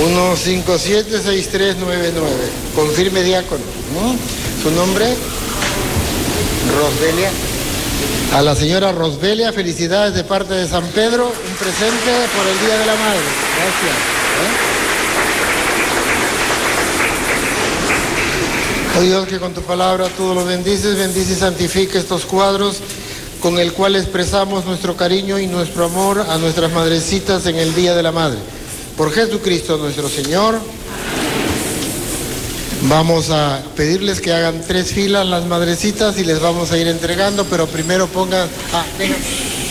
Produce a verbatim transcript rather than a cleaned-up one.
uno cinco siete seis tres nueve nueve. Confirme, diácono. ¿No? ¿Su nombre? Rosdelia. A la señora Rosdelia, felicidades de parte de San Pedro, un presente por el Día de la Madre. Gracias. ¿Eh? Oh Dios, que con tu palabra tú lo bendices, bendice y santifica estos cuadros con el cual expresamos nuestro cariño y nuestro amor a nuestras madrecitas en el Día de la Madre. Por Jesucristo nuestro Señor. Vamos a pedirles que hagan tres filas las madrecitas y les vamos a ir entregando, pero primero pongan... Ah, venga.